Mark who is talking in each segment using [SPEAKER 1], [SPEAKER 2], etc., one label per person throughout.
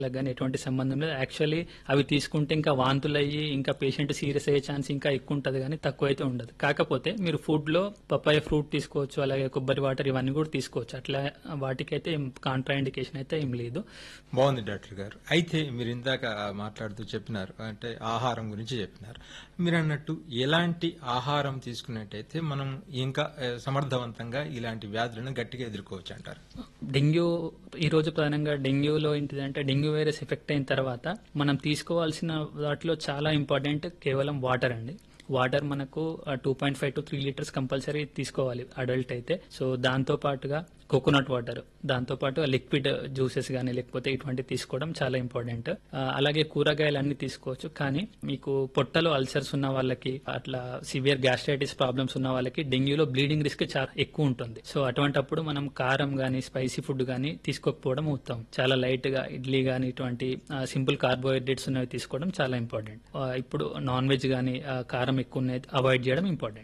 [SPEAKER 1] గాని ఎటువంటి సంబంధం లేదు. యాక్చువల్లీ అవి తీసుకుంటే ఇంకా వాంతులయ్యి ఇంకా పేషెంట్ సీరియస్ అయ్యే ఛాన్స్ ఇంకా ఎక్కువ ఉంటుంది, కానీ తక్కువ అయితే ఉండదు. కాకపోతే మీరు ఫుడ్ లో పప్పాయ ఫ్రూట్ తీసుకోవచ్చు, అలాగే కొబ్బరి వాటర్ ఇవన్నీ కూడా తీసుకోవచ్చు. అట్లా వాటికైతే కాంట్రా ఇండికేషన్ అయితే ఏం లేదు.
[SPEAKER 2] బాగుంది డాక్టర్ గారు. అయితే మీరు ఇందాక మాట్లాడుతూ చెప్పినారు, అంటే ఆహారం గురించి చెప్పినారు. మీరు అన్నట్టు ఎలాంటి ఆహారం తీసుకున్నట్టయితే మనం ఇంకా సమర్థవంతంగా ఇలాంటి వ్యాధులను గట్టిగా ఎదుర్కోవచ్చు అంటారు?
[SPEAKER 1] డెంగ్యూ ఈ రోజు ప్రధానంగా డెంగ్యూలో ఏంటిదంటే డెంగ్యూ వైరస్ ఎఫెక్ట్ అయిన తర్వాత మనం తీసుకోవాల్సిన వాటిలో చాలా ఇంపార్టెంట్ కేవలం వాటర్ అండి. వాటర్ మనకు 2.5 to 3 లీటర్స్ కంపల్సరీ తీసుకోవాలి అడల్ట్ అయితే. సో దాంతో పాటుగా కోకోనట్ వాటర్, దాంతో పాటు లిక్విడ్ జ్యూసెస్ కానీ లేకపోతే ఇటువంటి తీసుకోవడం చాలా ఇంపార్టెంట్. అలాగే కూరగాయలు అన్ని తీసుకోవచ్చు, కానీ మీకు పొట్టలో అల్సర్స్ ఉన్న వాళ్ళకి, అట్లా సివియర్ గ్యాస్ట్రైటిస్ ప్రాబ్లమ్స్ ఉన్న వాళ్ళకి డెంగ్యూలో బ్లీడింగ్ రిస్క్ చాలా ఎక్కువ ఉంటుంది. సో అటువంటప్పుడు మనం కారం గానీ స్పైసీ ఫుడ్ గానీ తీసుకోకపోవడం ఉత్తమం. చాలా లైట్ గా ఇడ్లీ గానీ ఇటువంటి సింపుల్ కార్బోహైడ్రేట్స్ ఉన్నవి తీసుకోవడం చాలా ఇంపార్టెంట్. ఇప్పుడు నాన్ వెజ్ గానీ కారం ఎక్కువ ఉన్నది అవాయిడ్ చేయడం ఇంపార్టెంట్.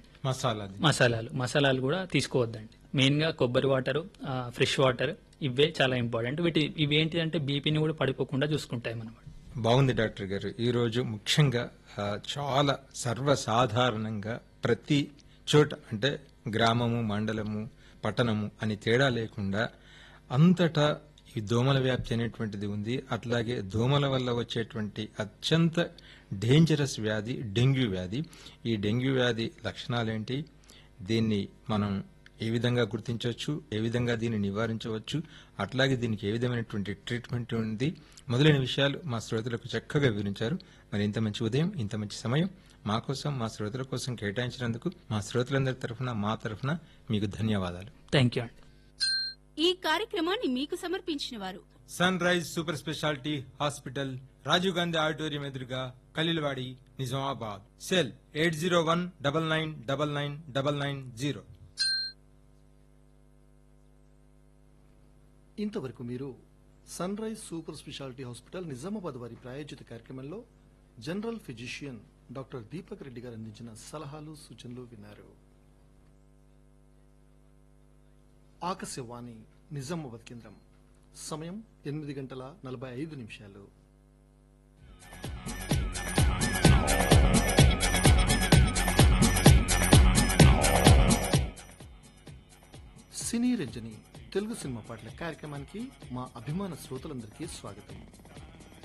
[SPEAKER 1] మసాలాలు కూడా తీసుకోవద్దండి. మెయిన్ గా కొబ్బరి వాటర్, ఫ్రెష్ వాటర్ ఇవే చాలా ఇంపార్టెంట్. ఇవి ఏంటిదంటే బీపీని కూడా పడిపోకుండా చూసుకుంటాయి మనం.
[SPEAKER 2] బాగుంది డాక్టర్ గారు. ఈ రోజు ముఖ్యంగా చాలా సర్వసాధారణంగా ప్రతి చోట, అంటే గ్రామము, మండలము, పట్టణము అని తేడా లేకుండా అంతటా ఈ దోమల వ్యాప్తి అనేటువంటిది ఉంది. అట్లాగే దోమల వల్ల వచ్చేటువంటి అత్యంత డేంజరస్ వ్యాధి డెంగ్యూ వ్యాధి. ఈ డెంగ్యూ వ్యాధి లక్షణాలేంటి, దీన్ని మనం ఏ విధంగా గుర్తించవచ్చు, ఏ విధంగా దీన్ని నివారించవచ్చు, అట్లాగే దీనికి ఏ విధమైనటువంటి ట్రీట్మెంట్ ఉంది, మొదలైన విషయాలు మా శ్రోతలకు చక్కగా వివరించారు. మరి ఇంత మంచి ఉదయం, ఇంత మంచి సమయం మా కోసం, మా శ్రోతల కోసం కేటాయించినందుకు మా శ్రోతలందరి తరఫున, మా తరఫున మీకు ధన్యవాదాలు.
[SPEAKER 1] థ్యాంక్ యూ అండి.
[SPEAKER 3] ఈ కార్యక్రమాన్ని మీకు సమర్పించిన వారు
[SPEAKER 2] sun rise super speciality hospital, Rajiv Gandhi auditorium ఎదురుగా, ఖలీల్వాడి, నిజామాబాద్. సెల్ 8019999990.
[SPEAKER 4] ఇంతవరకు మీరు sun rise super speciality hospital Nizamabad వారి ప్రాయోజిత కార్యక్రమంలో general physician doctor Deepak Reddy గారు అందించిన సలహాలు, సూచనలు విన్నారు. ఆకాశవాణి నిజామాబాద్ కేంద్రం. సమయం 8:45. సినీ రంజని తెలుగు సినిమా పాటల కార్యక్రమానికి మా అభిమాన శ్రోతలందరికీ స్వాగతం.